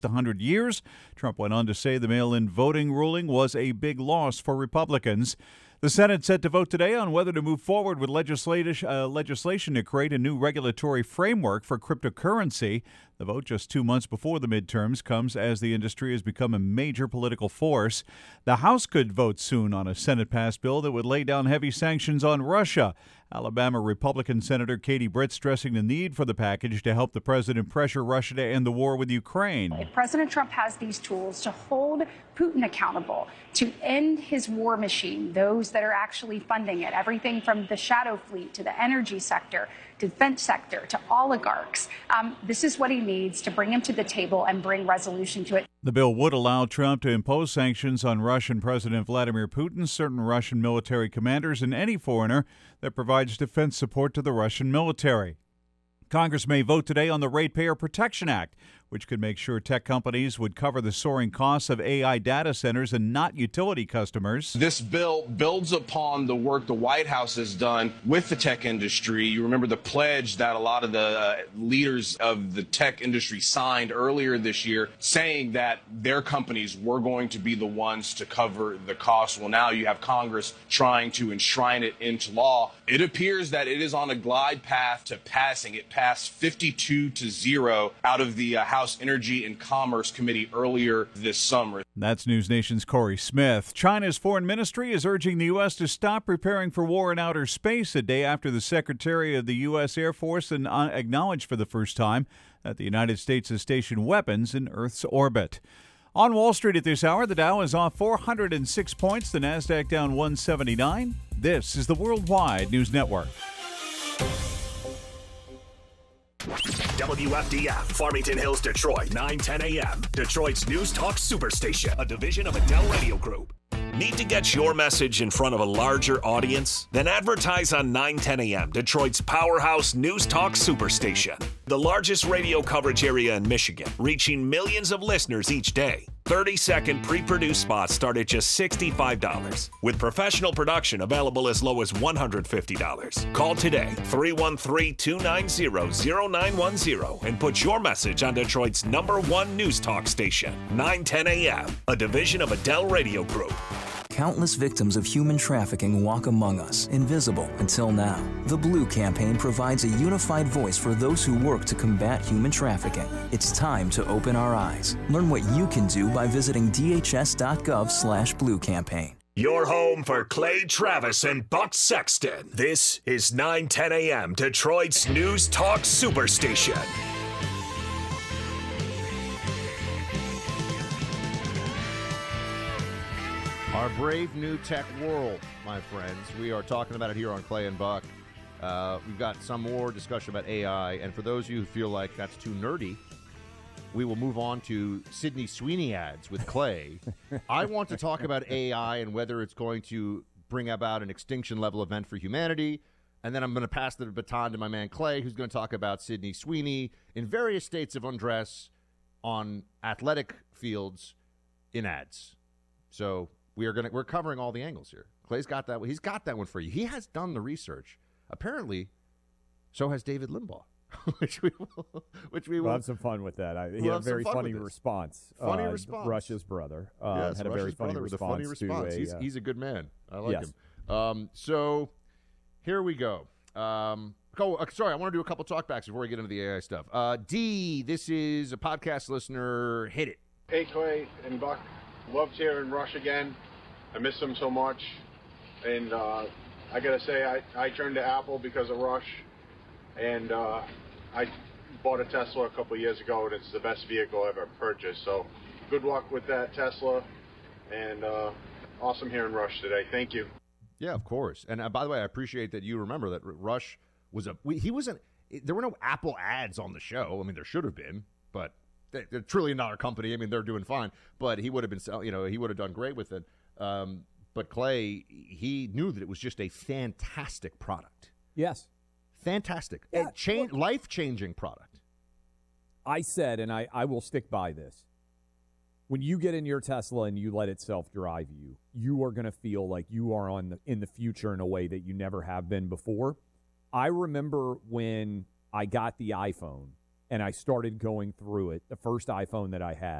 100 years. Trump went on to say the mail-in voting ruling was a big loss for Republicans. The Senate set to vote today on whether to move forward with legislation to create a new regulatory framework for cryptocurrency. The vote just 2 months before the midterms comes as the industry has become a major political force. The House could vote soon on a Senate-passed bill that would lay down heavy sanctions on Russia. Alabama Republican Senator Katie Britt stressing the need for the package to help the president pressure Russia to end the war with Ukraine. If President Trump has these tools to hold Putin accountable, to end his war machine, those that are actually funding it, everything from the shadow fleet to the energy sector, to defense sector, to oligarchs, this is what he needs to bring him to the table and bring resolution to it. The bill would allow Trump to impose sanctions on Russian President Vladimir Putin, certain Russian military commanders, and any foreigner that provides defense support to the Russian military. Congress may vote today on the Ratepayer Protection Act, which could make sure tech companies would cover the soaring costs of AI data centers and not utility customers. This bill builds upon the work the White House has done with the tech industry. You remember the pledge that a lot of the leaders of the tech industry signed earlier this year, saying that their companies were going to be the ones to cover the costs. Well, now you have Congress trying to enshrine it into law. It appears that it is on a glide path to passing. It passed 52-0 out of the House Energy and Commerce Committee earlier this summer. That's News Nation's Corey Smith. China's foreign ministry is urging the U.S. to stop preparing for war in outer space a day after the Secretary of the U.S. Air Force acknowledged for the first time that the United States has stationed weapons in Earth's orbit. On Wall Street at this hour, the Dow is off 406 points, the Nasdaq down 179. This is the Worldwide News Network. WFDF, Farmington Hills, Detroit, 9:10 a.m. Detroit's News Talk Superstation, a division of Adele Radio Group. Need to get your message in front of a larger audience? Then advertise on 9:10 a.m., Detroit's powerhouse News Talk Superstation. The largest radio coverage area in Michigan, reaching millions of listeners each day. 30-second pre-produced spots start at just $65, with professional production available as low as $150. Call today, 313-290-0910, and put your message on Detroit's #1 News Talk station, 9:10 a.m., a division of Adele Radio Group. Countless victims of human trafficking walk among us, invisible until now. The Blue Campaign provides a unified voice for those who work to combat human trafficking. It's time to open our eyes. Learn what you can do by visiting dhs.gov/Blue Campaign. Your home for Clay Travis and Buck Sexton. This is 9:10 a.m. Detroit's News Talk Superstation. Our brave new tech world, my friends. We are talking about it here on Clay and Buck. We've got some more discussion about AI, and for those of you who feel like that's too nerdy, we will move on to Sydney Sweeney ads with Clay. I want to talk about AI and whether it's going to bring about an extinction-level event for humanity, and then I'm going to pass the baton to my man Clay, who's going to talk about Sydney Sweeney in various states of undress on athletic fields in ads. So we're covering all the angles here. Clay's got that. He's got that one for you. He has done the research. Apparently, so has David Limbaugh, which we will have some fun with that. He had a very funny response. Funny response. Rush's brother yes, had a Rush's very funny response. He's a good man. I like yes. him. So here we go. Sorry, I want to do a couple talkbacks before we get into the AI stuff. D, this is a podcast listener. Hit it. Hey, Clay and Buck. Loved hearing Rush again. I miss him so much. And I got to say, I turned to Apple because of Rush. And I bought a Tesla a couple years ago, and it's the best vehicle I've ever purchased. So good luck with that Tesla. And awesome hearing Rush today. Thank you. Yeah, of course. And by the way, I appreciate that you remember that Rush was there were no Apple ads on the show. I mean, there should have been, but they're $1 trillion company. I mean, they're doing fine, but he would have been, he would have done great with it. But Clay, he knew that it was just a fantastic product. Yes. Fantastic. Yeah, life-changing product. I said, and I will stick by this, when you get in your Tesla and you let it self-drive you, you are going to feel like you are in the future in a way that you never have been before. I remember when I got the iPhone and I started going through it, the first iPhone that I had.